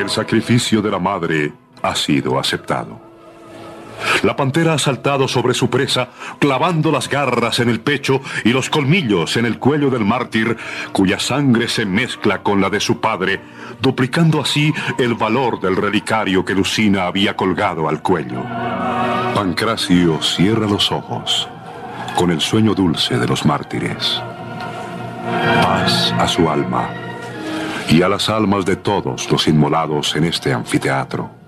sacrificio de la madre ha sido aceptado. La pantera ha saltado sobre su presa, clavando las garras en el pecho y los colmillos en el cuello del mártir, cuya sangre se mezcla con la de su padre, duplicando así el valor del relicario que Lucina había colgado al cuello. Pancracio cierra los ojos con el sueño dulce de los mártires. Paz a su alma y a las almas de todos los inmolados en este anfiteatro.